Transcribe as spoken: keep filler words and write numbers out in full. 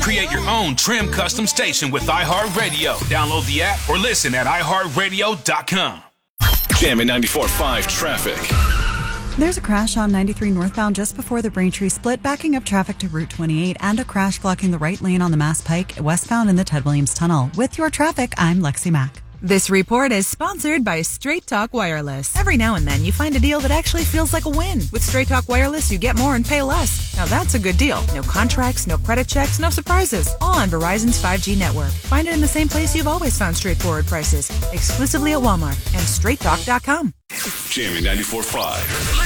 Create your own trim custom station with iHeartRadio. Download the app or listen at i heart radio dot com. Jammin' ninety-four point five traffic. There's a crash on ninety-three northbound just before the Braintree split, backing up traffic to Route twenty-eight, and a crash blocking the right lane on the Mass Pike westbound in the Ted Williams Tunnel. With your traffic, I'm Lexi Mack. This report is sponsored by Straight Talk Wireless. Every now and then you find a deal that actually feels like a win. With Straight Talk Wireless, you get more and pay less. Now that's a good deal. No contracts, no credit checks, no surprises. All on Verizon's five G network. Find it in the same place you've always found straightforward prices. Exclusively at Walmart and straight talk dot com. Jammin' ninety-four point five.